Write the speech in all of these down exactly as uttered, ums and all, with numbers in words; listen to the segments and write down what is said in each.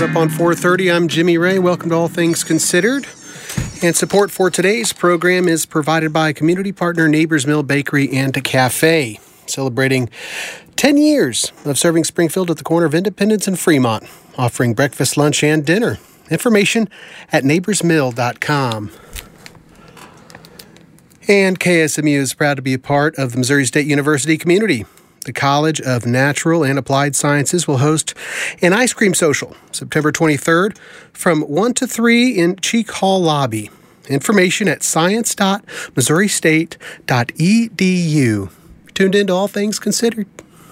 up on four thirty. I'm Jimmy Ray. Welcome to All Things Considered. And support for today's program is provided by community partner Neighbors Mill Bakery and Cafe, celebrating ten years of serving Springfield at the corner of Independence and Fremont, offering breakfast, lunch, and dinner. Information at neighbors mill dot com. And K S M U is proud to be a part of the Missouri State University community. The College of Natural and Applied Sciences will host an ice cream social September twenty-third from one to three in Cheek Hall lobby. Information at science dot missouri state dot e d u. Tuned in to All Things Considered.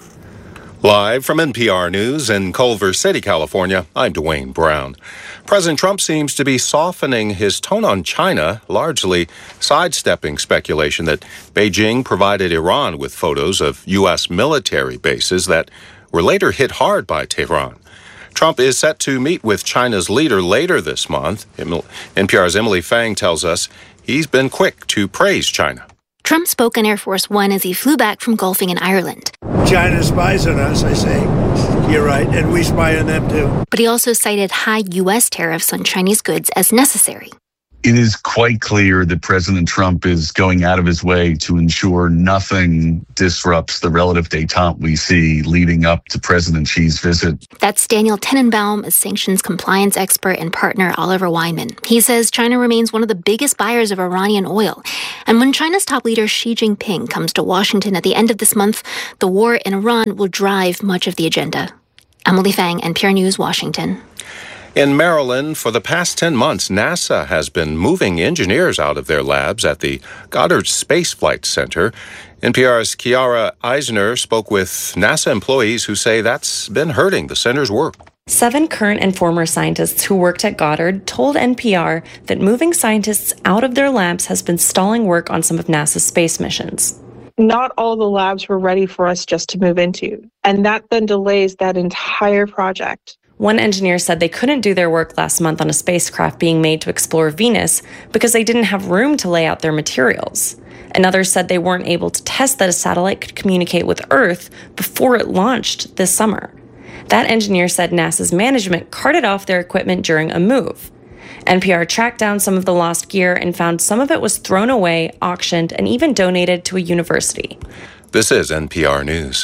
Live from N P R News in Culver City, California, I'm Dwayne Brown. President Trump seems to be softening his tone on China, largely sidestepping speculation that Beijing provided Iran with photos of U S military bases that were later hit hard by Tehran. Trump is set to meet with China's leader later this month. N P R's Emily Fang tells us he's been quick to praise China. Trump spoke on Air Force One as he flew back from golfing in Ireland. China spies on us, I say. You're right, and we spy on them too. But he also cited high U S tariffs on Chinese goods as necessary. It is quite clear that President Trump is going out of his way to ensure nothing disrupts the relative détente we see leading up to President Xi's visit. That's Daniel Tenenbaum, a sanctions compliance expert, and partner Oliver Wyman. He says China remains one of the biggest buyers of Iranian oil. And when China's top leader Xi Jinping comes to Washington at the end of this month, the war in Iran will drive much of the agenda. Emily Fang, N P R News, Washington. In Maryland, for the past ten months, NASA has been moving engineers out of their labs at the Goddard Space Flight Center. N P R's Kiara Eisner spoke with NASA employees who say that's been hurting the center's work. Seven current and former scientists who worked at Goddard told N P R that moving scientists out of their labs has been stalling work on some of NASA's space missions. Not all the labs were ready for us just to move into, and that then delays that entire project. One engineer said they couldn't do their work last month on a spacecraft being made to explore Venus because they didn't have room to lay out their materials. Another said they weren't able to test that a satellite could communicate with Earth before it launched this summer. That engineer said NASA's management carted off their equipment during a move. N P R tracked down some of the lost gear and found some of it was thrown away, auctioned, and even donated to a university. This is N P R News.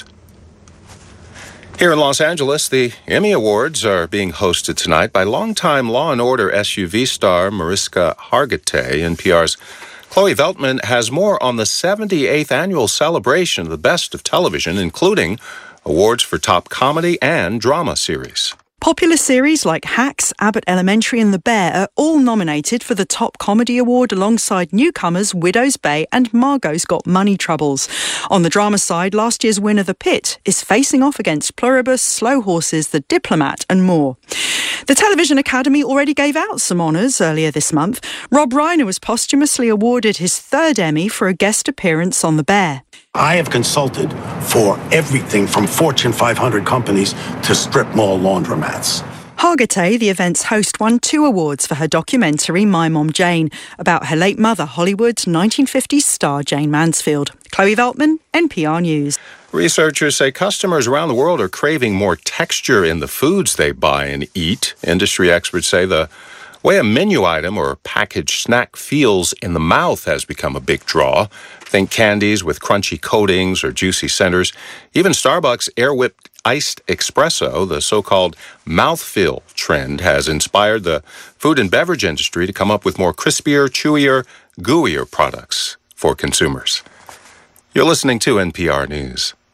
Here in Los Angeles, the Emmy Awards are being hosted tonight by longtime Law and Order S U V star Mariska Hargitay. N P R's Chloe Veltman has more on the seventy-eighth annual celebration of the best of television, including awards for top comedy and drama series. Popular series like Hacks, Abbott Elementary and The Bear are all nominated for the Top Comedy Award alongside newcomers Widow's Bay and Margot's Got Money Troubles. On the drama side, last year's winner The Pit is facing off against Pluribus, Slow Horses, The Diplomat and more. The Television Academy already gave out some honours earlier this month. Rob Reiner was posthumously awarded his third Emmy for a guest appearance on The Bear. I have consulted for everything from Fortune five hundred companies to strip mall laundromats. Hargitay, the event's host, won two awards for her documentary My Mom Jane, about her late mother, Hollywood nineteen fifties star Jane Mansfield. Chloe Veltman, N P R News. Researchers say customers around the world are craving more texture in the foods they buy and eat. Industry experts say the way a menu item or packaged snack feels in the mouth has become a big draw. Think candies with crunchy coatings or juicy centers. Even Starbucks air-whipped iced espresso, the so-called mouthfeel trend, has inspired the food and beverage industry to come up with more crispier, chewier, gooier products for consumers. You're listening to N P R News.